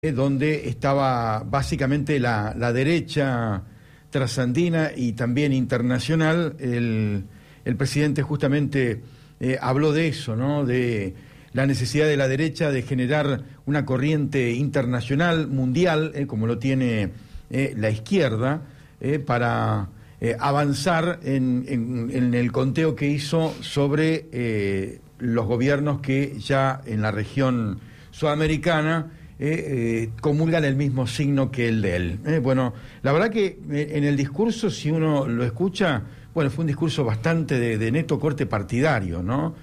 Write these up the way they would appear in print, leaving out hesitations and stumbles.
donde estaba básicamente la derecha trasandina y también internacional. El presidente justamente habló de eso, ¿no? De la necesidad de la derecha de generar una corriente internacional, mundial, como lo tiene la izquierda, para avanzar en el conteo que hizo sobre los gobiernos que ya en la región sudamericana comulgan el mismo signo que el de él. Bueno, la verdad que en el discurso, si uno lo escucha, bueno, fue un discurso bastante de neto corte partidario, ¿no?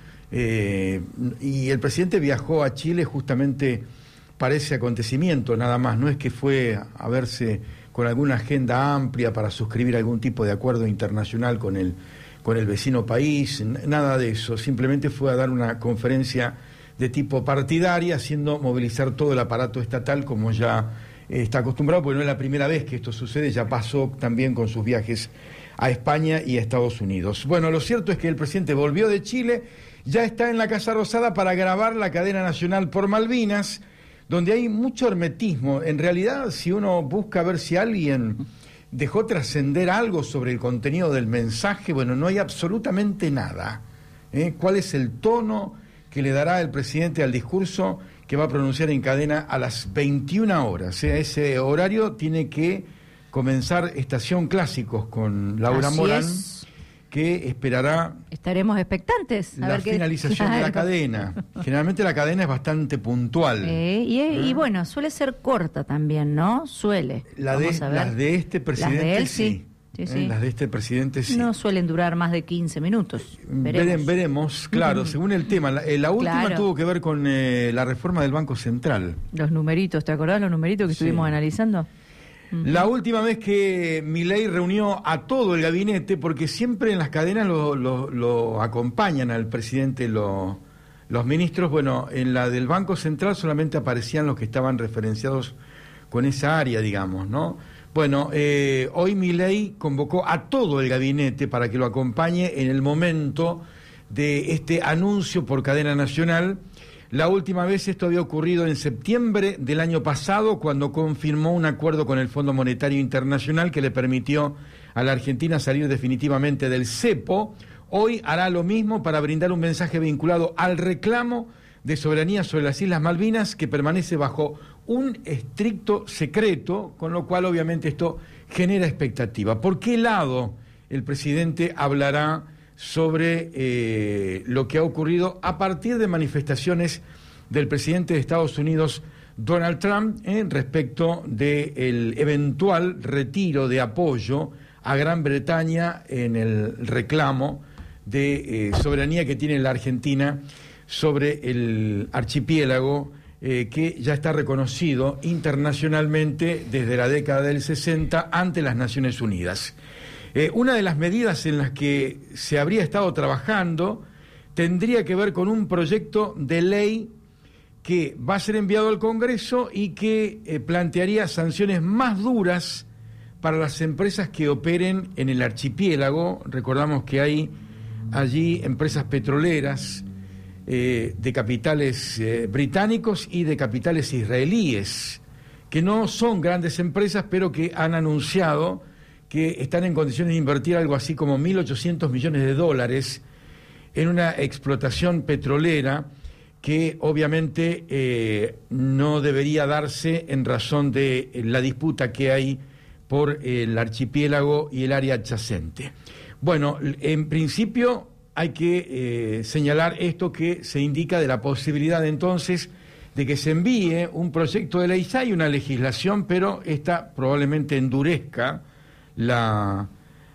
Y el presidente viajó a Chile justamente para ese acontecimiento, nada más, no es que fue a verse con alguna agenda amplia para suscribir algún tipo de acuerdo internacional con el vecino país, nada de eso, simplemente fue a dar una conferencia de tipo partidaria, haciendo movilizar todo el aparato estatal, como ya está acostumbrado, porque no es la primera vez que esto sucede, ya pasó también con sus viajes a España y a Estados Unidos. Bueno, lo cierto es que el presidente volvió de Chile, ya está en la Casa Rosada para grabar la cadena nacional por Malvinas, donde hay mucho hermetismo. En realidad, si uno busca ver si alguien dejó trascender algo sobre el contenido del mensaje, bueno, no hay absolutamente nada. ¿Cuál es el tono que le dará el presidente al discurso que va a pronunciar en cadena a las 21 horas? O sea, ese horario tiene que comenzar Estación Clásicos con Laura Morán, que esperará... Estaremos expectantes. A ver finalización de la cadena. Generalmente la cadena es bastante puntual. Y bueno, suele ser corta también, ¿no? Suele. Las de este presidente, las de él, sí. Sí. Las de este presidente, sí. No suelen durar más de 15 minutos. Veremos, claro, según el tema. La última tuvo que ver con la reforma del Banco Central. Los numeritos, ¿te acordás los numeritos que estuvimos analizando? La última vez que Milei reunió a todo el gabinete, porque siempre en las cadenas lo acompañan al presidente los ministros, bueno, en la del Banco Central solamente aparecían los que estaban referenciados con esa área, digamos, ¿no? Bueno, hoy Milei convocó a todo el gabinete para que lo acompañe en el momento de este anuncio por cadena nacional. La última vez esto había ocurrido en septiembre del año pasado, cuando confirmó un acuerdo con el Fondo Monetario Internacional que le permitió a la Argentina salir definitivamente del cepo. Hoy hará lo mismo para brindar un mensaje vinculado al reclamo de soberanía sobre las Islas Malvinas, que permanece bajo un estricto secreto, con lo cual obviamente esto genera expectativa. ¿Por qué lado el presidente hablará sobre lo que ha ocurrido a partir de manifestaciones del presidente de Estados Unidos, Donald Trump, respecto del eventual retiro de apoyo a Gran Bretaña en el reclamo de soberanía que tiene la Argentina sobre el archipiélago que ya está reconocido internacionalmente desde la década del 60 ante las Naciones Unidas? Una de las medidas en las que se habría estado trabajando tendría que ver con un proyecto de ley que va a ser enviado al Congreso y que plantearía sanciones más duras para las empresas que operen en el archipiélago. Recordamos que hay allí empresas petroleras de capitales británicos y de capitales israelíes, que no son grandes empresas, pero que han anunciado que están en condiciones de invertir algo así como 1.800 millones de dólares en una explotación petrolera que obviamente no debería darse en razón de la disputa que hay por el archipiélago y el área adyacente. Bueno, en principio hay que señalar esto que se indica de la posibilidad entonces de que se envíe un proyecto de ley. Ya hay una legislación, pero esta probablemente endurezca las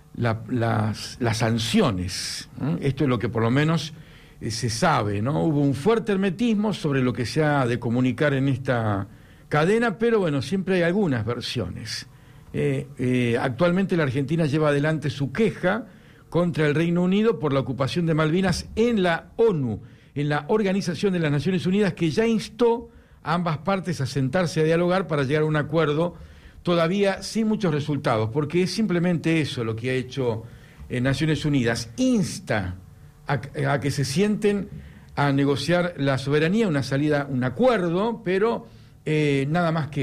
sanciones. Esto es lo que por lo menos se sabe, ¿no? Hubo un fuerte hermetismo sobre lo que se ha de comunicar en esta cadena, pero bueno, siempre hay algunas versiones. Actualmente la Argentina lleva adelante su queja contra el Reino Unido por la ocupación de Malvinas en la ONU, en la Organización de las Naciones Unidas, que ya instó a ambas partes a sentarse a dialogar para llegar a un acuerdo, todavía sin muchos resultados, porque es simplemente eso lo que ha hecho Naciones Unidas. Insta a que se sienten a negociar la soberanía, una salida, un acuerdo, pero nada más que